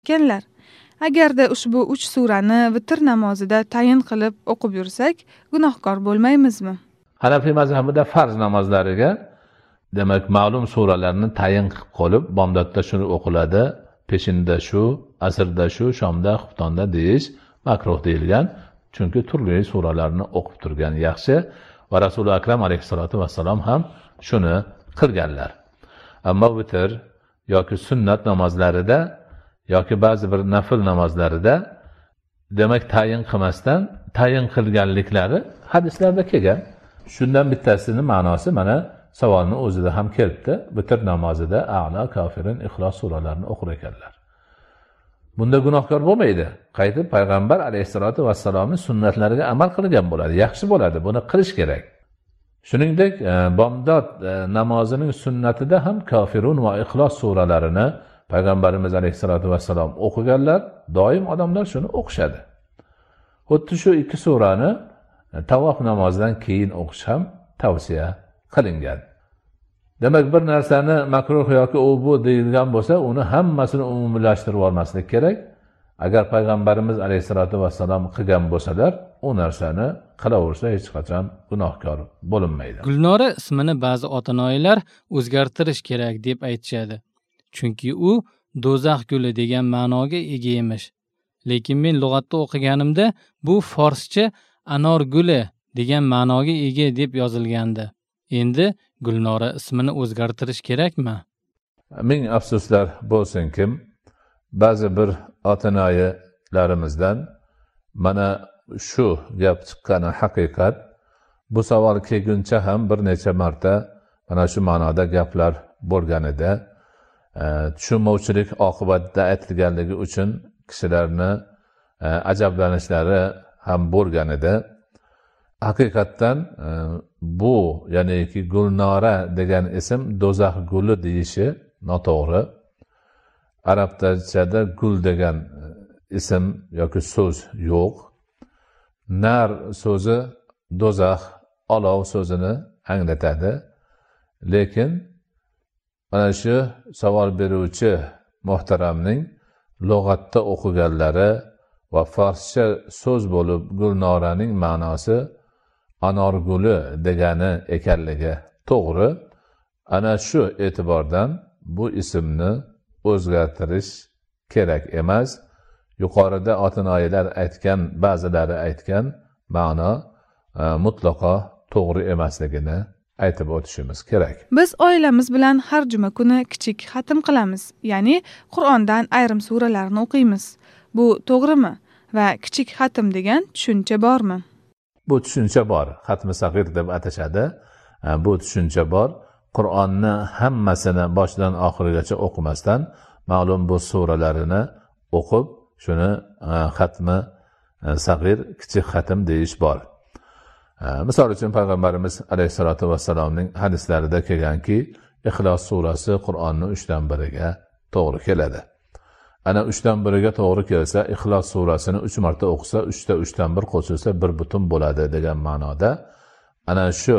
ekanlar. Agarda ushbu 3 surani vitr namozida tayin qilib o'qib yursak, gunohkor bo'lmaymizmi? Hanafiy mazhabida farz namozlariga demak ma'lum suralarni tayin qilib qolib, bomdodda shuni o'qiladi, peshinda shu, asrda shu, shomda, xuftonda deyish makruh deyilgan. Chunki turli suralarni o'qib turgan yaxshi va Rasululloh akram alayhisolatu vassalom ham shuni qilganlar. Ammo vitr yoki sunnat namozlarida yoki ba'zi bir nafl namozlarida demak tayin qilmasdan tayin qilganliklari hadislarda kelgan. Shundan bittasini ma'nosi mana savolning o'zida ham kelibdi. Vitr namozida A'la, Kofirin, Ixlos suralarini o'qir ekanlar. Bunda gunohkor bo'lmaydi. Qaytib payg'ambar alayhisolatu vassalomning sunnatlariga amal qilgan bo'ladi. Yaxshi bo'ladi. Buni qilish kerak. Shuningdek, bomdod namozining sunnatida ham Kofirun va Ixlos suralarini payg'ambarimiz alayhisolatu vassalom o'qiganlar. Doim odamlar shuni o'qishadi. Xuddi shu ikki surani tavof namozidan keyin o'qish ham tavsiya qilingan. Demak, bir narsani makruh yoki u bu deyilgan bo'lsa, uni hammasini umumiylashtirib olmaslik kerak. Agar payg'ambarimiz alayhisolatu vassalom qilgan bo'lsalar, u narsani qilaversa hech qachon gunohkor bo'linmaydi. Gulnora ismini ba'zi ota-onalar o'zgartirish kerak deb aytishadi. Chunki u do'zax guli degan ma'noga ega emish. Lekin men lug'atda o'qiganimda bu forscha anor guli degan ma'noga ega deb yozilgandi. Endi Gulnora ismini o'zgartirish kerakmi? Ming afsuslar bo'lsin-ki, ba'zi bir ota-onalarimizdan mana shu gap chiqqani haqiqat. Bu savol kelguncha ham bir necha marta mana shu ma'noda gaplar bo'lgan edi. Tushunmovchilik oqibatida aytilganligi uchun kishilarni ajablanishlari ham bo'lgan edi. Haqiqatdan bu ya'niki Gulnora degan ism do'zax guli deyishi noto'g'ri. Arabchada gul degan ism yoki so'z yo'q. Nar so'zi do'zax, olov so'zini anglatadi. Lekin mana shu savol beruvchi muhtaramning lug'atda o'qiganlari va farscha so'z bo'lib Gulnoraning ma'nosi anor guli degani ekanligi to'g'ri. Ana shu e'tibordan bu ismni o'zgartirish kerak emas. Yuqorida ota-onalar aytgan, ba'zilari aytgan ma'no mutlaqo to'g'ri emasligini aytib o'tishimiz kerak. Biz oilamiz bilan har juma kuni kichik xatm qilamiz, ya'ni Qur'ondan ayrim suralarni o'qiymiz. Bu to'g'rimi? Va kichik xatm degan tushuncha bormi? Bu tushuncha bor. Xatmi sag'ir deb atashadi. Bu tushuncha bor. Qur'onni hammasini boshidan oxirigacha o'qimasdan ma'lum bu suralarini o'qib, shuni xatmi sag'ir, kichik xatm deyish bor. Misol uchun payg'ambarimiz alayhisolatu vassalomning hadislarida kelganki, Ixlos surasi Qur'onning 3dan 1ga to'g'ri keladi. Ana 3dan 1ga to'g'ri kelsa, Ixlos surasini 3 marta o'qisa, 3ta 3dan 1 qo'shilsa bir butun bo'ladi degan ma'noda. Ana shu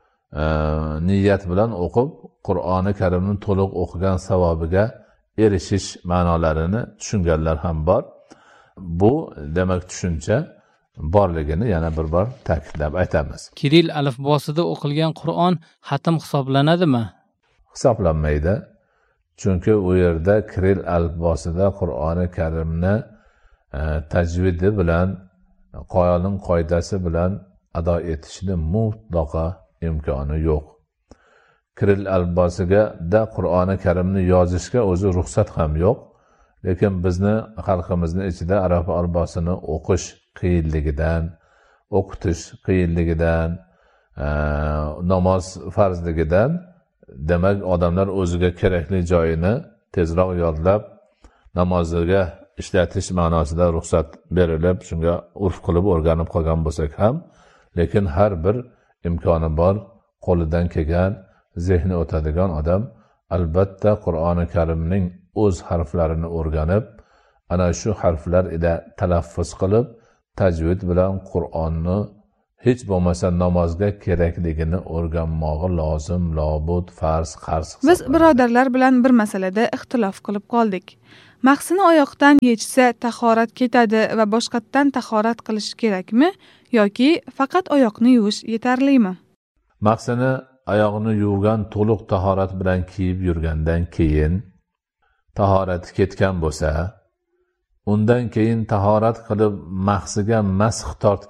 niyat bilan o'qib, Qur'oni Karimni to'liq o'qigan savobiga erishish ma'nolarini tushunganlar ham bor. Bu demak tushuncha borligini yana bir bor ta'kidlab aytamiz. Kiril alifbosida o'qilgan Qur'on xatm hisoblanadimi? Hisoblanmaydi. Chunki u yerda Kiril alifbosida Qur'oni Karimni tajvidi bilan, qoyaning qoidasi bilan ado etishni mutlaqo imkoni yo'q. Kiril alifbosiga da Qur'oni Karimni yozishga o'zi ruxsat ham yo'q. Lekin bizni xalqimizning ichida arab alifbosini o'qish qiyinligidan, o'qitish qiyinligidan, namoz farzligidan demak odamlar o'ziga kerakli joyini tezroq yodlab namoziga ishlatish ma'nosida ruxsat berilib, shunga urf qilib o'rganib qolgan bo'lsak ham, lekin har bir imkoni bor, qo'lidan kelgan, zehni o'tadigan odam albatta Qur'oni Karimning o'z harflarini o'rganib, ana shu harflar ila talaffuz qilib, tajvid bilan Qur'onni hech bo'lmasa namozga kerakligini o'rganmog'i lozim, lobud, farz, qarz. Biz birodarlar bilan bir masalada ixtilof qilib qoldik. Mahsini oyoqdan yechsa tahorat ketadi va boshqatdan tahorat qilish kerakmi yoki faqat oyoqni yuvish yetarlimi? Mahsini oyog'ini yuvgan to'liq tahorat bilan kiyib yurgandan keyin tahorati ketgan bo'lsa, undan keyin tahorat qilib mahsiga masx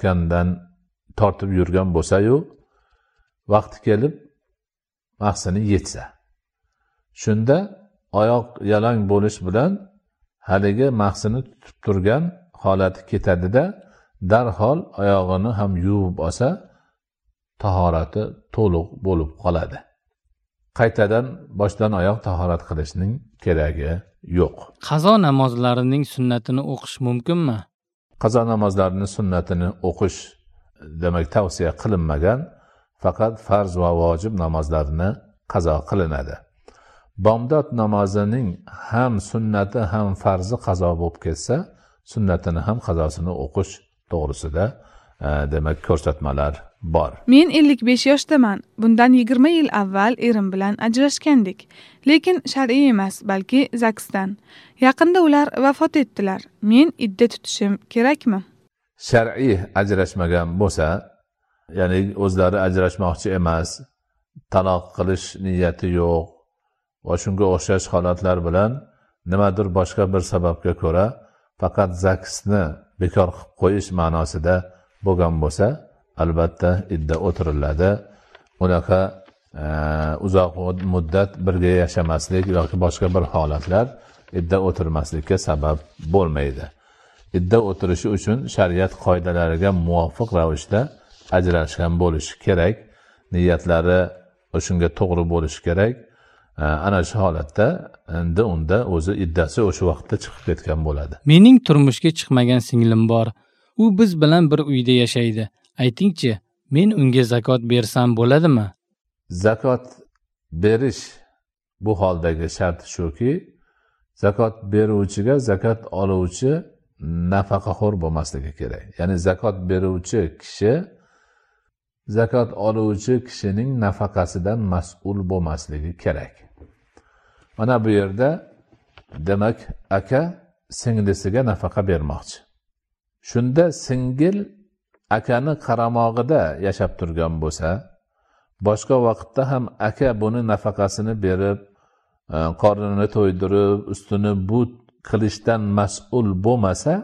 tortib yurgan bo'lsa-yu, vaqti kelib mahsini yetsa, shunda oyoq yalang bo'lish bilan haligi mahsini tutib turgan holati ketadi-da, darhol oyog'ini ham yuvib olsa, tahorati to'liq bo'lib qoladi. Qaytadan boshdan oyoq tahorat qilishning keragi yo'q. Qazo namozlarining sunnatini o'qish mumkinmi? Qazo namozlarining sunnatini o'qish demak tavsiya qilinmagan, faqat farz va vojib namozlarni qazo qilinadi. Bomdod namozining ham sunnati ham farzi qazo bo'lib ketsa, sunnatini ham qazosini o'qish to'g'risida demak ko'rsatmalar bor. Men 55 yoshdaman. Bundan 20 yil avval erim bilan ajrashgandik. Lekin shar'iy emas, balki zaksdan. Yaqinda ular vafot etdilar. Men idda tutishim kerakmi? Shar'iy ajrashmagan bo'lsa, ya'ni o'zlari ajrashmoqchi emas, taloq qilish niyati yo'q va shunga o'xshash holatlar bilan nimadir boshqa bir sababga ko'ra faqat zaksni bekor qilib qo'yish ma'nosida bo'lgan bo'lsa, albatta idda o'tiriladi. Unaqa uzoq muddat birga yashamaslik yoki boshqa bir holatlar idda o'tirmaslikka sabab bo'lmaydi. Idda o'tirishi uchun shariat qoidalariga muvofiq ravishda ajrashgan bo'lishi kerak, niyatlari shunga to'g'ri bo'lishi kerak. Ana shu holatda endi unda o'zi iddasi o'sha vaqtda chiqib ketgan bo'ladi. Mening turmushga chiqmagan singlim bor. U biz bilan bir uyda yashaydi. Aytingchi, men unga zakot bersam bo'ladimi? Zakot berish bu holdagi shart shuki, zakot beruvchiga zakot oluvchi nafaqaxo'r bo'lmasligi kerak. Ya'ni zakot beruvchi kishi zakot oluvchi kishining nafaqasidan mas'ul bo'lmasligi kerak. Mana bu yerda demak aka singlisiga nafaqa bermoqchi. Shunda singil akani qaramog'ida yashab turgan bo'lsa, boshqa vaqtda ham aka buni nafaqasini berib, qornini to'ydirib, ustini but qilishdan mas'ul bo'lmasa,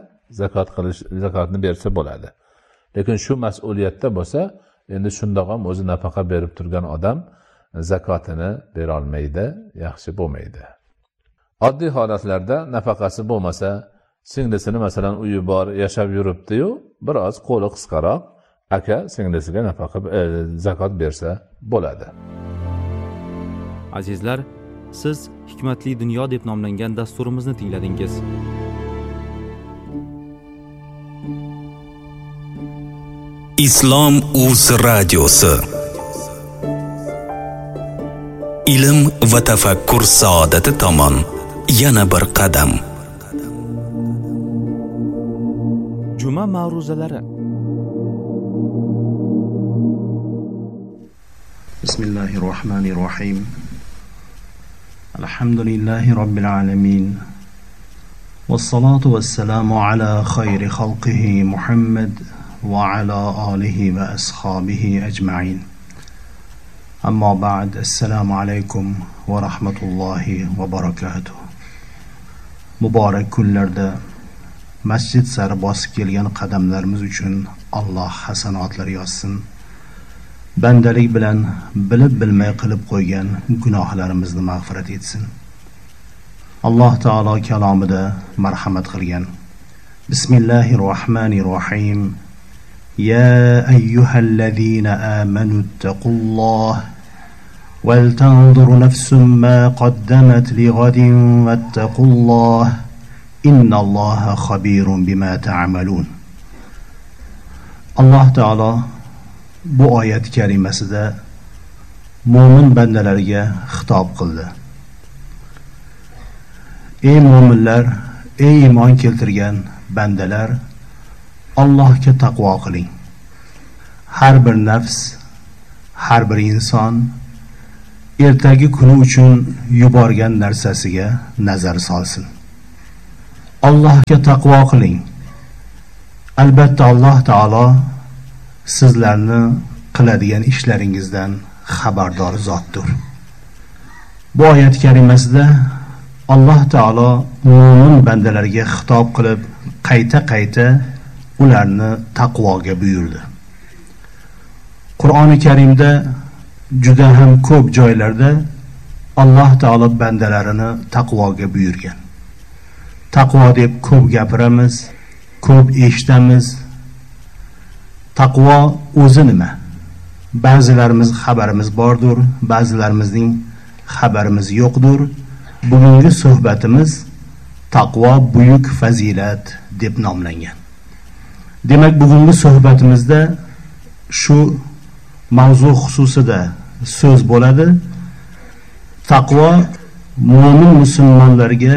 zakotni bersa bo'ladi. Lekin shu mas'uliyatda bo'lsa, endi shundoq ham o'zi nafaqa berib turgan odam zakotini bera olmaydi, yaxshi bo'lmaydi. Oddiy holatlarda nafaqasi bo'lmasa, singlisini masalan uyi bor, yashab yuribdi-yu, biroz qo'li qisqaroq aka singlisiga zakot bersa bo'ladi. Azizlar, siz Hikmatli dunyo deb nomlangan dasturimizni tingladingiz. Islom Uz radiosi. Ilm va tafakkur saodati tomon yana bir qadam. Juma ma'ruzalari. Bismillahirrahmanirrahim. Alhamdulillahi rabbil alamin. Wassalatu wassalamu ala khayri khalqihi Muhammad wa ala alihi va ashabihi ajma'in. Amma ba'd, assalomu alaykum va rahmatullohi va barakatuh. Muborak kunlarda masjid sari bosib kelgan qadamlarimiz uchun Alloh hasanotlar yozsin. Bandalik bilan bilib bilmay qilib qo'ygan gunohlarimizni mag'firat etsin. Alloh taolo kalomida marhamat qilgan. Bismillahirrohmanirrohim. Ya ayyuhallazina amanu taqulloh wal tanzur nafsum ma qaddamat lighadin wattaqulloh innalloha xabirun bima ta'malun. Alloh taolo bu oyat karimasida mo'min bandalarga xitob qildi. Ey mo'minlar, ey iymon keltirgan bandalar, Allohga taqvo qiling. Har bir nafs, har bir inson ertagi kuni uchun yuborgan narsasiga nazar solsin. Allohga taqvo qiling. Albatta Alloh taolo sizlarni qiladigan ishlaringizdan xabardor zotdir. Bu oyat karimasida Alloh taolo mo'min bandalarga xitob qilib, qayta ularni taqvoga buyurdi. Qur'oni Karimda juda ham ko'p joylarda Alloh taolo bandalarini taqvoga buyurgan. Taqvo deb ko'p gapiramiz, ko'p eshitamiz. Taqvo o'zi nima? Ba'zilarimiz xabarimiz bordir, ba'zilarimizning xabarimiz yo'qdir. Bugungi suhbatimiz taqvo buyuk fazilat deb nomlangan. Demak, bugungi suhbatimizda shu mavzu xususida so'z bo'ladi. Taqvo mo'min musulmonlarga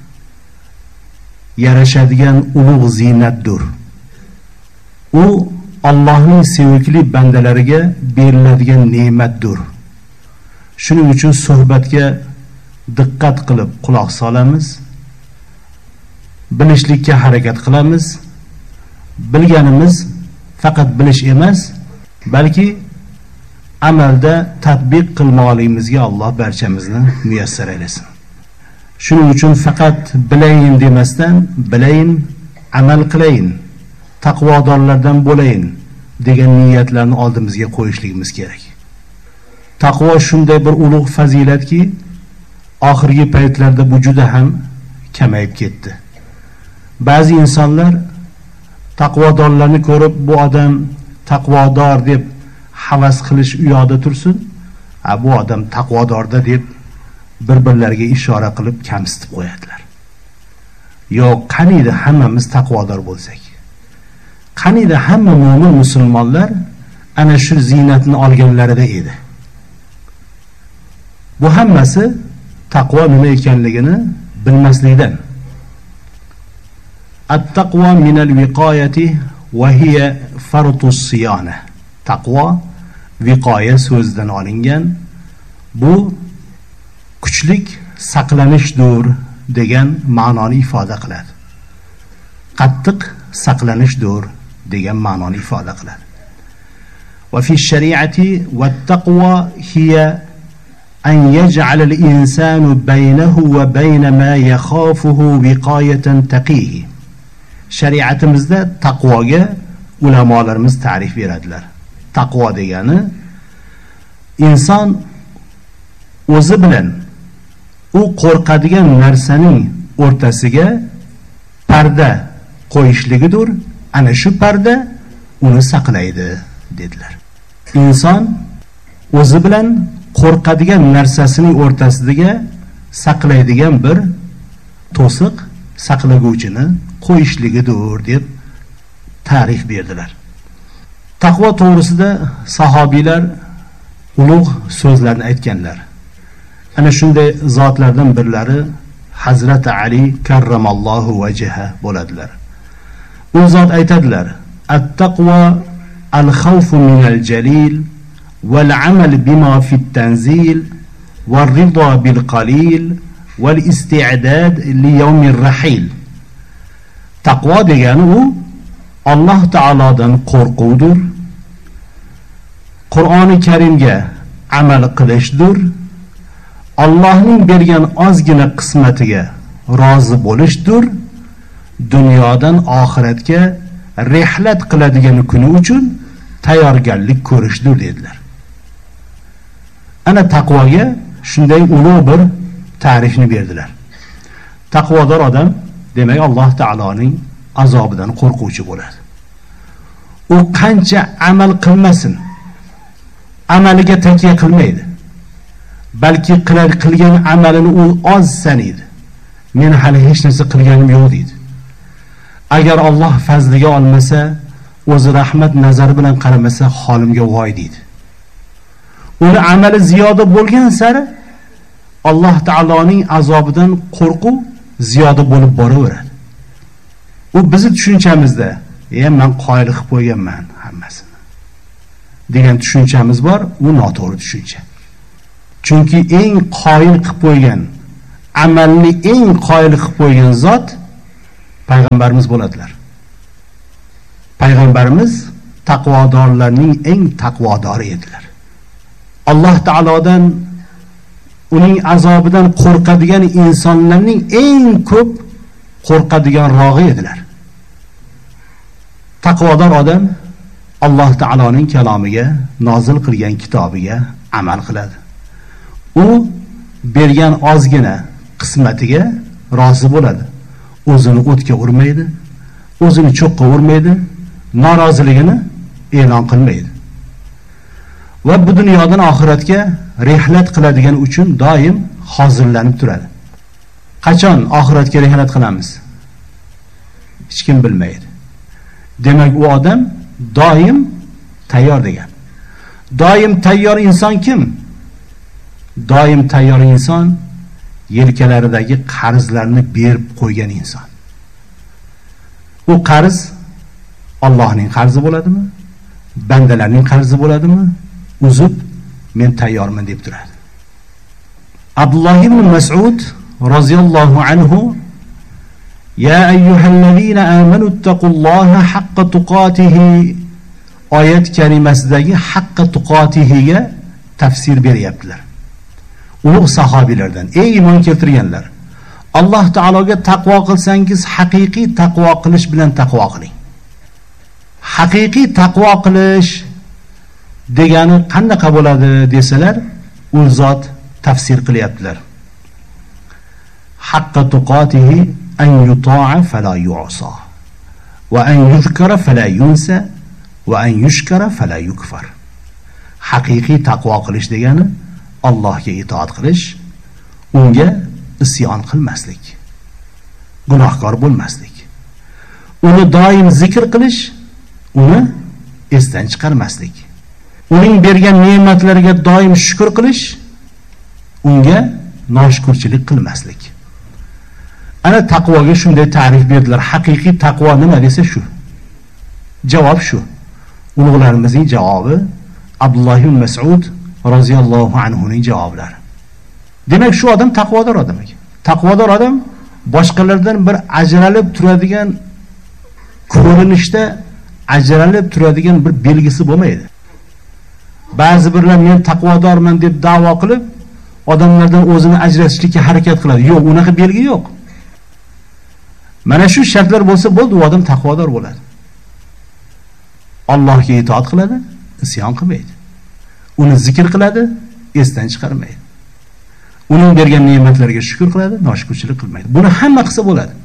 yarashadigan ulug' ziynatdir. U Allohning sevimli bandalariga beriladigan ne'matdir. Shuning uchun suhbatga diqqat qilib quloq solamiz. Bilishlikka harakat qilamiz. Bilganimiz faqat bilish emas, balki amalda tatbiq qilmoqligimizga Alloh barchamizni muyassar aylasin. Shuning uchun faqat bilayin demasdan, bilayin, amal qilayin, taqvodorlardan bo'layin degan niyatlarni oldimizga qo'yishligimiz kerak. Taqvo shunday bir ulug' fazilatki, oxirgi paytlarda bu juda ham kamayib ketdi. Ba'zi insonlar taqvodorlarni ko'rib, bu odam taqvodor deb havas qilish u yoqda tursin, bu odam taqvodorda deb bir-birlariga ishora qilib kamsitib qo'yadilar. Yo'q, qaniydi hammamiz taqvodor bo'lsak, qaniydi hamma mo'min musulmonlar ana shu ziynatni olganlarida edi. Bu hammasi taqvo nima ekanligini bilmaslikdan. At-taqvo minal viqoyati va hiya fartus siyana. Taqvo viqoya so'zidan olingan. Bu kuchlik saqlanishdir degan ma'noni ifoda qiladi. Qattiq saqlanishdir degan ma'noni ifoda qiladi. Va fi shariati wat-taqvo hiya an yaj'ala al-insanu baynahu va bayna ma yakhafuhu viqoyatan taqihi. Shariatimizda taqvoga ulamolarimiz ta'rif beradilar. Taqvo degani inson o'zi bilan u qo'rqadigan narsaning o'rtasiga parda qo'yishligidir. Ana shu parda uni saqlaydi dedilar. Inson o'zi bilan qo'rqadigan narsasining o'rtasiga saqlaydigan bir to'siq, saqlaguvchini qo'yishligidir deb ta'rif berdilar. Taqvo to'g'risida sahobiylar ulug' so'zlarni aytganlar. Ana shunday zotlardan birlari Hazrat Ali karramallohu vajha bo'ladilar. U zot aytadilar: "At-taqvo al-khawfu minal jalil wal 'amal bima fi at-tanzil wal ridha bil qalil wal isti'dad li yawmir rahil." Taqvo degani u Alloh taolodan qo'rquvdir, Qur'oni Karimga amal qilishdir, Allohning bergan ozgina qismatiga rozi bo'lishdir, dunyodan oxiratga rihlat qiladigan kuni uchun tayyorgarlik ko'rishdir dedilar. Ana taqvoga shunday ulug' bir ta'rifni berdilar. Taqvodor odam demak Alloh taoloning azobidan qo'rquvchi bo'ladi. U qancha amal qilmasin, amaliga takiya qilmaydi. Balki qilgan amalini u oz sanaydi. Men hali hech narsa qilganim yo'q deydi. Agar Alloh fazliga olmasa, o'zi rahmat nazari bilan qaramasa, holimga voy deydi. Uni amali ziyoda bo'lgan sari Alloh taoloning azobidan qo'rquv ziyoda bo'lib boraveradi. U bizning tushunchamizda, men qoyil qilib qo'yganman hammasini degan tushunchamiz bor, u noto'g'ri tushuncha. Chunki eng qoyil qilib qo'ygan, amalni eng qoyil qilib qo'ygan zot payg'ambarimiz bo'ladilar. Payg'ambarimiz taqvodorlarning eng taqvodori edilar. Alloh taolodan, uning azobidan qo'rqadigan insonlarning eng ko'p qo'rqadiganrog'i edilar. Taqvodor odam Alloh taoloning kalomiga, nozil qilgan kitobiga amal qiladi. U bergan ozgina qismatiga rozi bo'ladi. O'zini o'tga urmaydi, o'zini cho'qqa urmaydi, noroziligini e'lon qilmaydi. Va bu dunyodan oxiratga rihlat qiladigan uchun doim hozirlanib turadi. Qachon oxiratga rihlat qilamiz? Hech kim bilmaydi. Demak, u odam doim tayyor degan. Doim tayyor inson kim? Doim tayyor inson yelkalaridagi qarzlarni berib qo'ygan inson. U qarz Allohning qarzi bo'ladimi? Bandalarning qarzi bo'ladimi? Uzib, men tayyorman deb turadi. Abdullah ibn Mas'ud roziyallohu anhu: "Ya ayyuhallazina amanu taqulloha haqqa tuqatihi" oyat kalimasidagi haqqa tuqatihiga tafsir beryaptilar. Ulug' sahobilardan, ey iymon keltirganlar, Alloh taologa taqvo qilsangiz haqiqiy taqvo qilish bilan taqvo qiling. Haqiqiy taqvo qilish degani qanaqa bo'ladi desalar, u zot tafsir qilyaptilar. Haqqa tuqatihi an yuta'a fala yu'sa va an yuzkara fala yunsa va an yushkara fala yukfar. Haqiqiy taqvo qilish degani Allohga itoat qilish, unga isyon qilmaslik, gunohkor bo'lmaslik, uni doim zikr qilish, uni esdan chiqarmaslik, uning bergan ne'matlariga doim shukr qilish, unga noshukrchilik qilmaslik. Ana taqvoga shunday ta'rif berdilar. Haqiqiy taqvo nima desa shu. Javob shu. Ulug'larimizning javobi Abdullah ibn Mas'ud roziyallohu anhuning javoblari. Demak, shu odam taqvodor odam ekan. Taqvodor odam boshqalardan bir ajralib turadigan, ko'rinishda ajralib turadigan bir belgisi bo'lmaydi. Ba'zi birlar men taqvodorman deb da'vo qilib, odamlardan o'zini ajratishlikka harakat qiladi. Yo'q, unaqa belgi yo'q. Mana shu shartlar bo'lsa bo'ldi, u odam taqvodor bo'ladi. Allohga itoat qiladi, isyon qilmaydi. Uni zikr qiladi, esdan chiqarmaydi. Uning bergan ne'matlariga shukr qiladi, noshukrchilik qilmaydi. Buni hamma qilsa bo'ladi.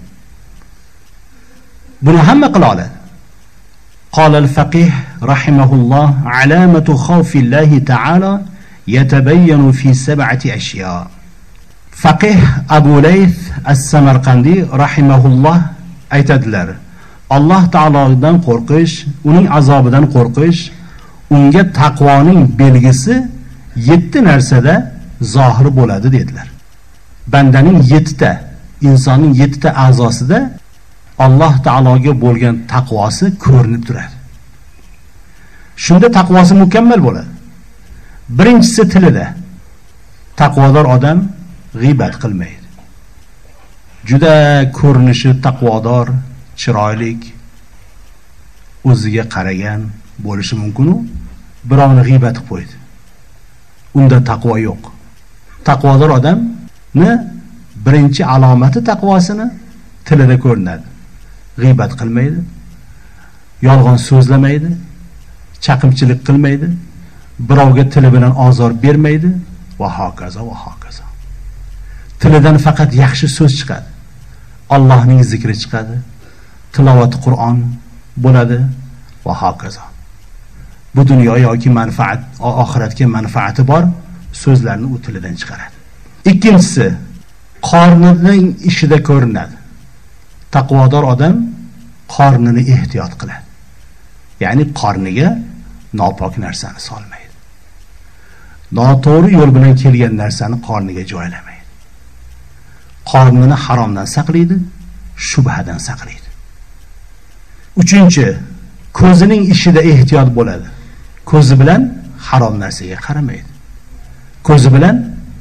Buni hamma qila oladi. قال الفقيه رحمه الله علامة خوف الله تعالى يتبين في 7 أشياء. Faqih Abu Layth as-Samarqandi rahimahulloh aytadilar: Alloh taolodan qo'rqish, uning azobidan qo'rqish, unga taqvoning belgisi 7 narsada zohir bo'ladi dedilar. Bandaning 7 ta, insonning 7 ta a'zosida Alloh taologa bo'lgan taqvosi ko'rinib turadi. Shunda taqvosi mukammal bo'ladi. Birinchisi tilida. Taqvodor odam g'iybat qilmaydi. Juda ko'rinishi taqvodor, chiroyli, o'ziga qaragan bo'lishi mumkin-u, birovni g'iybat qilib qo'ydi. Unda taqvo yo'q. Taqvodor odamni birinchi alomati taqvosini tilida ko'rinadi. G'iybat qilmaydi, yolg'on so'zlamaydi, chaqimchilik qilmaydi, birovga tili bilan ozor bermaydi va hokazo va hokazo. Tilidan faqat yaxshi so'z chiqadi. Allohning zikri chiqadi, tilovat Qur'on bo'ladi va hokazo. Bu dunyo yoki manfaat, oxiratga manfaati bor so'zlarni u tilidan chiqaradi. Ikkinchisi, qornining ishida ko'rinadi. Taqvodor odam qornini ehtiyot qiladi. Ya'ni qorniga nopok narsani solmaydi. Noto'g'ri yo'l bilan kelgan narsani qorniga joylamaydi. Qornini haromdan saqlaydi, shubhadan saqlaydi. Uchinchi, ko'zining ishida ehtiyot bo'ladi. Ko'zi bilan harom narsaga qaramaydi. Ko'zi bilan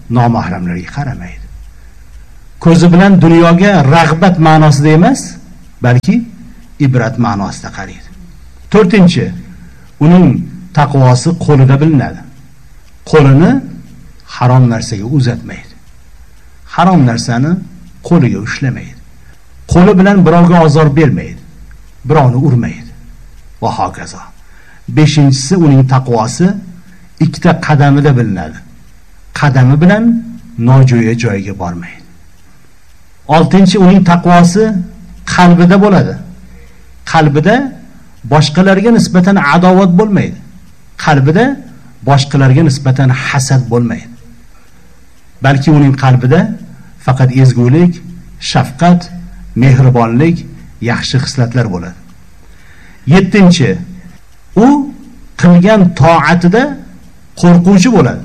nomahramlarga qaramaydi. Ko'zi bilan dunyoga rag'bat ma'nosida emas, balki ibrat ma'nosida qaraydi. 4-chi, uning taqvosi qo'lida bilinadi. Qo'lini harom narsaga uzatmaydi. Harom narsani qo'liga ushlamaydi. Qo'li bilan birovga ozor bermaydi. Birovni urmaydi va hokazo. 5-inchisi, uning taqvosi ikkita qadamida bilinadi. Qadami bilan nojo'ya joyga bormaydi. 6-chi, uning taqvosi qalbida bo'ladi. Qalbida boshqalarga nisbatan adovat bo'lmaydi. Qalbida boshqalarga nisbatan hasad bo'lmaydi. Balki uning qalbida faqat ezgulik, shafqat, mehribonlik, yaxshi xislatlar bo'ladi. 7-chi, u qilgan toatida qo'rquvchi bo'ladi.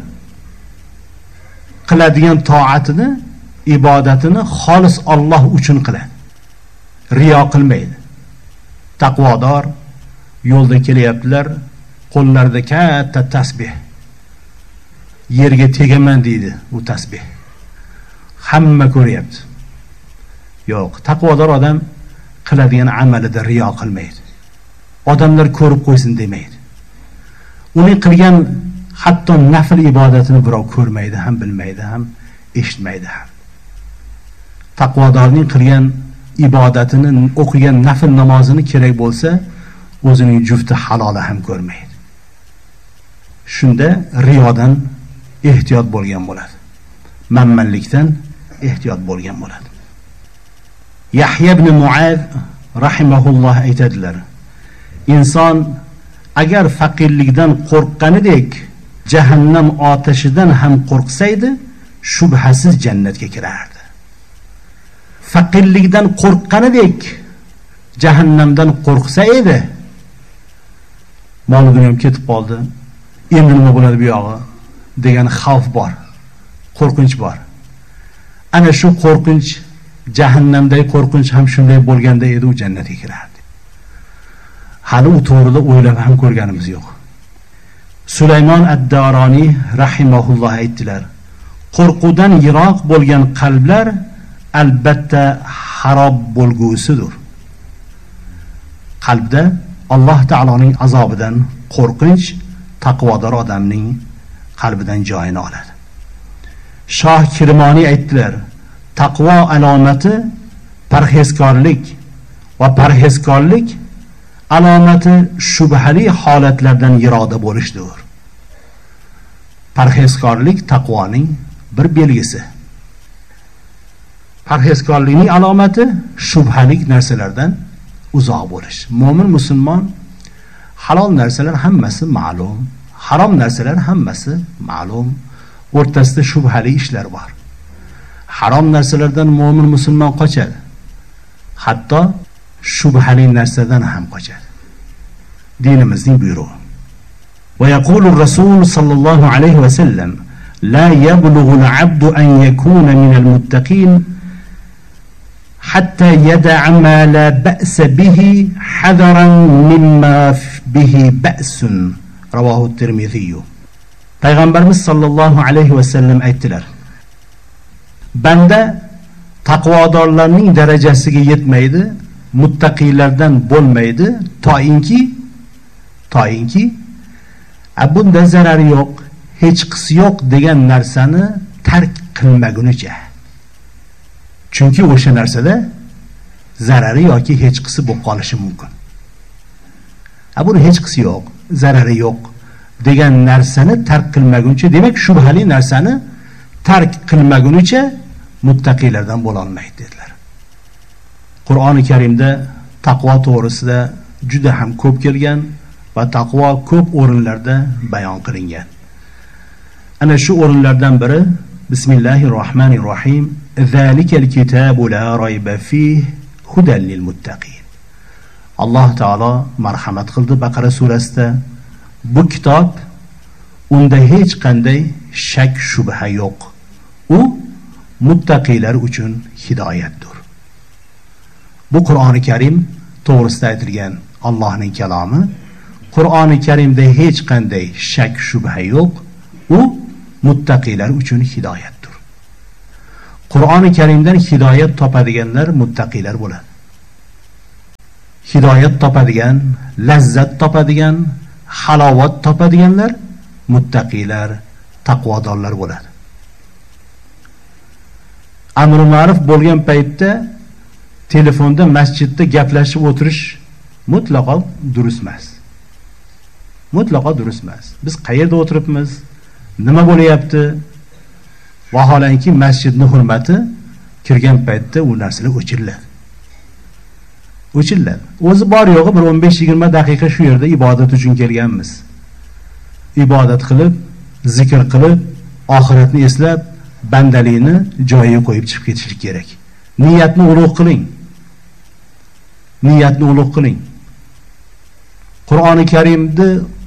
Qiladigan toatini, ibodatini xolis Alloh uchun qiladi. Riyo qilmaydi. Taqvodor yo'lda kelyaptilar, qo'llarida katta tasbih. Yerga tegaman deydi u tasbih. Hamma ko'ryapti. Yo'q, taqvodor odam qiladigan amalida riyo qilmaydi. Odamlar ko'rib qo'ysin demaydi. Uning qilgan hatto nafl ibodatini birov ko'rmaydi ham, bilmaydi ham, eshitmaydi ham. Taqvodorning qilgan ibodatini, o'qigan nafl namozini kerak bo'lsa, o'zining jufti haloli ham ko'rmaydi. Shunda riyodan ehtiyot bo'lgan bo'ladi. Manmanlikdan ehtiyot bo'lgan bo'ladi. Yahya ibn Muaz rahimahulloh aytadilar: inson agar faqirlikdan qo'rqqanidek jahannam otashidan ham qo'rqsaydi, shubhasiz jannatga kirardi. Faqirlikdan qo'rqqanidek jahannamdan qo'rqsa edi, mol dunyom ketib qoldi, endi nima bo'ladi bu yog'i degan xavf bor, qo'rqinch bor. Ana shu qo'rqinch, jahannamdagi qo'rqinch ham shunday bo'lganda edi, u jannatga kirardi. Hali u to'g'rida o'ylab ham ko'rganimiz yo'q. Sulaymon ad-Daroniy rahimahulloh aytdilar: qo'rquvdan yiroq bo'lgan qalblar albatta xarob bo'lgusidir. Qalbda Alloh taoloning azobidan qo'rqinch taqvodor odamning qalbidan joyini oladi. Shoh Kirmoniy aytdilar: taqvo alomati parhezkorlik va parhezkorlik alomati shubhali holatlardan yiroqda bo'lishdir. Parhezkorlik taqvoning bir belgisi. Parhezkorlikning alomati shubhali narsalardan uzoq bo'lish. Mo'min musulmon halol narsalar hammasi ma'lum, harom narsalar hammasi ma'lum, o'rtasida shubhali ishlar bor. Harom narsalardan mo'min musulmon qochadi. Hatto shubhali narsadan ham qochadi. Dinimizning buyrug'i. Va yaqulu ar-rasul sallallohu alayhi va sallam: la yablughu al-'abdu an yakuna min al-muttaqin hatta yada'a ma la ba'sa bihi hadaran mimma bihi ba'sun. Ravohu at-Tirmidhi. Payg'ambarimiz sallallohu alayhi va sallam aytdilar: banda taqvodorlarning darajasiga yetmaydi, muttaqiylardan bo'lmaydi, toinki bunda zarari yo'q, hech qisi yo'q degan narsani tark qilmagunicha. Chunki o'sha narsada zarari yoki hech qisi bo'lib qolishi mumkin. Buni hech qisi yo'q, zarari yo'q degan narsani tark qilmaguncha, demak shubhali narsani tark qilmagunicha muttaqiylardan bo'la olmaydi dedilar. Qur'oni Karimda taqvo to'g'risida juda ham ko'p kelgan va taqvo ko'p o'rinlarda bayon qilingan. Ana shu o'rinlardan biri Bismillahirrohmanirrohim: Zalikal kitabu la rayba fihi hudan lil muttaqin. Alloh taolo marhamat qildi Baqara surasida: bu kitob, unda hech qanday shak shubha yo'q. U muttaqiylar uchun hidoyatdir. Bu Qur'oni Karim to'g'risida aytilgan Allohning kalomi. Qur'oni Karimda hech qanday shak shubha yo'q. U muttaqiylar uchun hidoyatdir. Qur'oni Karimdan hidoyat topadiganlar muttaqiylar bo'ladi. hidoyat topadigan, lazzat topadigan, halovat topadiganlar muttaqiylar, taqvodorlar bo'ladi. Amr ma'ruf bo'lgan paytda telefonda masjidda gaplashib o'tirish mutlaqo durust emas. Mutlaqo durust emas. Biz qayerda o'tiribmiz? Nima bo'layapti? Vaholanki masjidning hurmati kirgan paytda u narsalar o'chiriladi. O'chiriladi. O'zi bor yo'g'i bir 15-20 daqiqa shu yerda ibodat uchun kelganmiz. Ibodat qilib, zikr qilib, oxiratni eslab, bandalikni joyiga qo'yib chiqib ketishlik kerak. Niyatni ulug' qiling. Niyatni ulug' qiling. Qur'oni Karimni